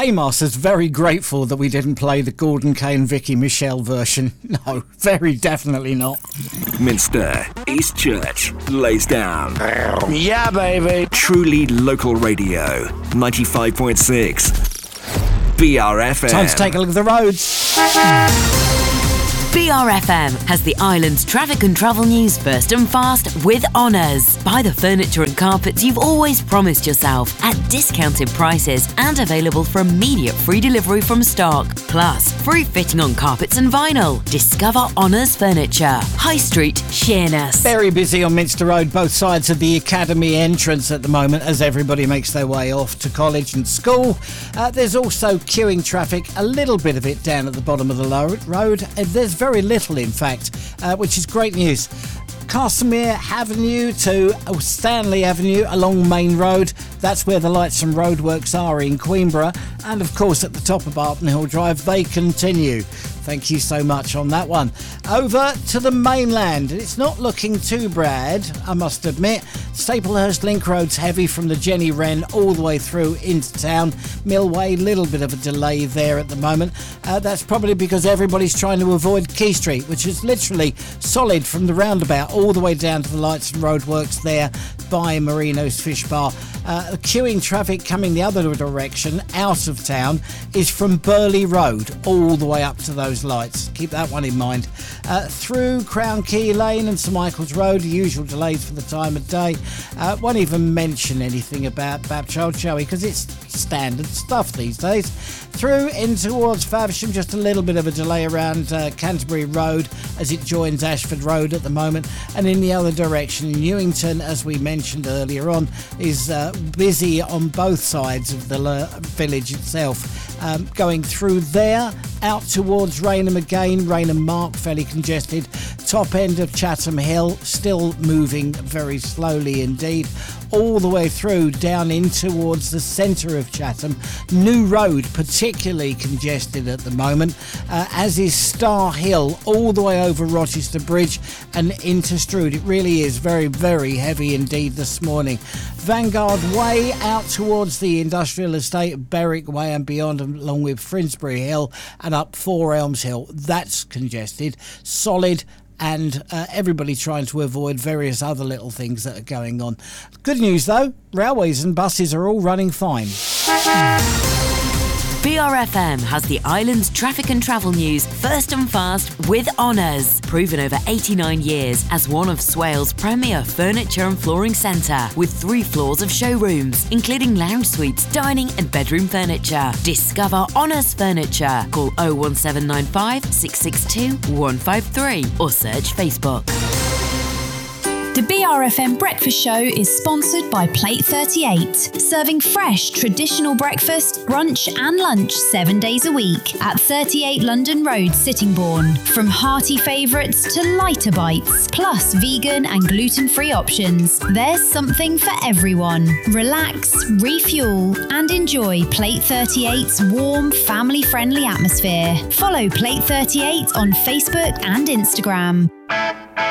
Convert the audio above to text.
Paymaster's very grateful that we didn't play the Gordon Kay and Vicky Michelle version. No, very definitely not. Minster, East Church, lays down. Yeah, baby. Truly local radio, 95.6 BRFM. Time to take a look at the roads. BRFM has the island's traffic and travel news first and fast with Honours. Buy the furniture and carpets you've always promised yourself at discounted prices and available for immediate free delivery from stock. Plus, free fitting on carpets and vinyl. Discover Honours Furniture. High Street, Sheerness. Very busy on Minster Road, both sides of the Academy entrance at the moment as everybody makes their way off to college and school. There's also queuing traffic, a little bit of it down at the bottom of the road. There's very little, in fact, which is great news. Castlemere Avenue to Stanley Avenue along Main Road. That's where the lights and roadworks are in Queenborough. And of course at the top of Barton Hill Drive, they continue. Thank you so much on that one. Over to the mainland. It's not looking too bad, I must admit. Staplehurst Link Road's heavy from the Jenny Wren all the way through into town. Millway, little bit of a delay there at the moment. That's probably because everybody's trying to avoid Key Street, which is literally solid from the roundabout all the way down to the lights and roadworks there by Marino's Fish Bar. Queuing traffic coming the other direction out of town is from Burley Road all the way up to those lights. Keep that one in mind. Through Crown Key Lane and St Michael's Road, usual delays for the time of day. Won't even mention anything about Babchild, shall we? Because it's standard stuff these days. Through in towards Faversham, just a little bit of a delay around Canterbury Road as it joins Ashford Road at the moment. And in the other direction, Newington, as we mentioned earlier on, is busy on both sides of the village itself. Going through there, out towards Rainham again, Rainham Mark, fairly congested. Top end of Chatham Hill, still moving very slowly indeed. All the way through down in towards the centre of Chatham. New Road particularly congested at the moment, as is Star Hill all the way over Rochester Bridge and into Strood. It really is very, very heavy indeed this morning. Vanguard Way out towards the industrial estate of Berwick Way and beyond, along with Finsbury Hill and up Four Elms Hill. That's congested, solid, and everybody trying to avoid various other little things that are going on. Good news though, railways and buses are all running fine. BRFM has the island's traffic and travel news first and fast with Honours. Proven over 89 years as one of Swales' premier furniture and flooring centre, with 3 floors of showrooms, including lounge suites, dining and bedroom furniture. Discover Honours Furniture. Call 01795 662 153 or search Facebook. The BRFM Breakfast Show is sponsored by Plate 38, serving fresh, traditional breakfast, brunch and lunch 7 days a week at 38 London Road, Sittingbourne. From hearty favourites to lighter bites, plus vegan and gluten-free options, there's something for everyone. Relax, refuel and enjoy Plate 38's warm, family-friendly atmosphere. Follow Plate 38 on Facebook and Instagram.